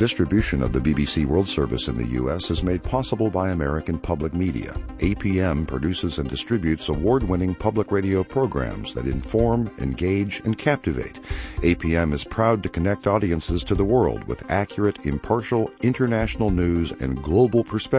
Distribution of the BBC World Service in the U.S. is made possible by American Public Media. APM produces and distributes award-winning public radio programs that inform, engage, and captivate. APM is proud to connect audiences to the world with accurate, impartial, international news and global perspectives